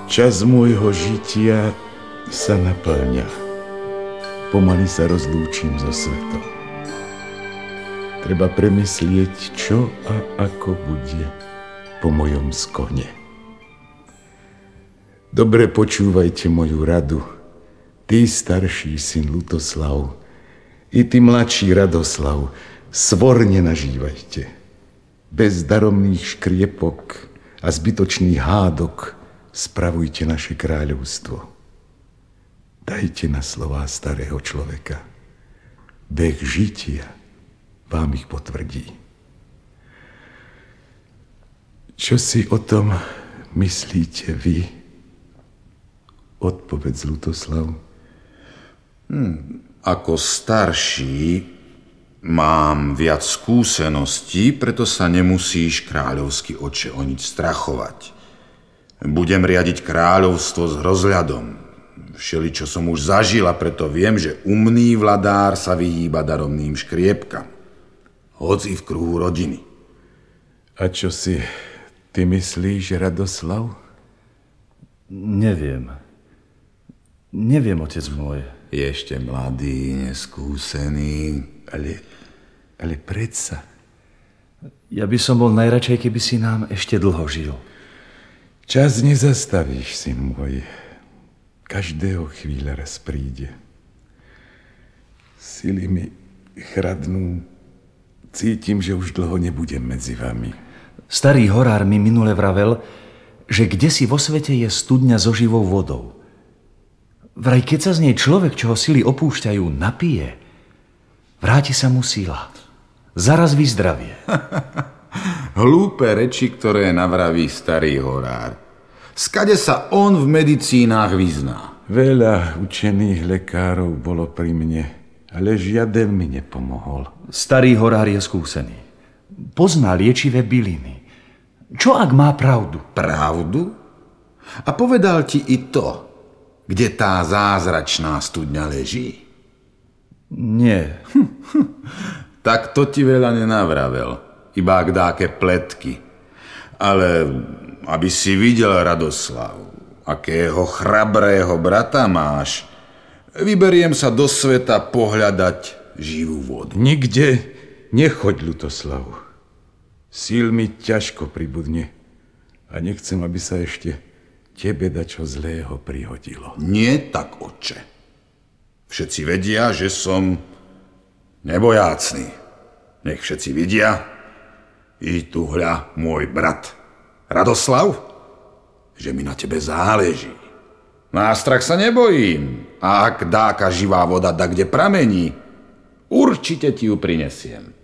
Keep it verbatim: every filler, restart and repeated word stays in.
Čas môjho žitia sa naplňa. Pomaly sa rozlúčim so svetom. Treba premyslieť, čo a ako bude po mojom skone. Dobre počúvajte moju radu, ty starší syn Lutoslav, i ty mladší Radoslav, svorne nažívajte. Bez daromných škriepok a zbytočných hádok spravujte naše kráľovstvo. Dajte na slová starého človeka. Beh žitia vám ich potvrdí. Čo si o tom myslíte vy? Odpovedz, Lutoslav. Hmm, ako starší mám viac skúseností, preto sa nemusíš, kráľovský oče, o nič strachovať. Budem riadiť kráľovstvo s rozhľadom. Všeličo som už zažil a preto viem, že umný vladár sa vyhýba daromným škriepkam. Hoci v kruhu rodiny. A čo si ty myslíš, Radoslav? Neviem. Neviem, otec môj. Je ešte mladý, neskúsený. Ale, ale predsa. Ja by som bol najradšej, keby si nám ešte dlho žil. Čas nezastavíš, syn môj. Každého chvíľa raz príde. Sily mi chradnú. Cítim, že už dlho nebudem medzi vami. Starý horár mi minule vravel, že kdesi vo svete je studňa so živou vodou. Vraj, keď sa z nej človek, čo ho sily opúšťajú, napije, vráti sa mu síla. Zaraz vyzdravie. Hlúpe reči, ktoré navraví starý horár. Skade sa on v medicínách vyzná. Veľa učených lekárov bolo pri mne, ale žiaden mi nepomohol. Starý horár je skúsený. Pozná liečivé byliny. Čo ak má pravdu? Pravdu? A povedal ti i to, kde tá zázračná studňa leží? Nie. Hm, hm. Tak to ti veľa nenavravel. Iba akdáke pletky. Ale aby si videl, Radoslav, akého chrabrého brata máš, vyberiem sa do sveta pohľadať živú vodu. Nikde nechoď, Lutoslav. Síl mi ťažko pribudne a nechcem, aby sa ešte tebe dačo zlého prihodilo. Nie tak, oče. Všetci vedia, že som nebojácný. Nech všetci vidia, i tu hľa môj brat Radoslav, že mi na tebe záleží. Nástrach sa nebojím. A ak dáka živá voda da kde pramení, určite ti ju prinesiem.